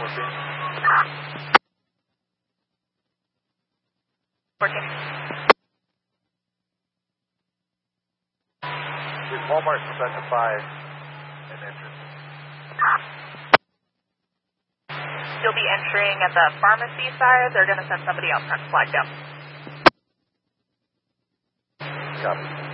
Working. Walmart specified an entrance. You'll be entering at the pharmacy side. They're going to send somebody else on flag down. Copy.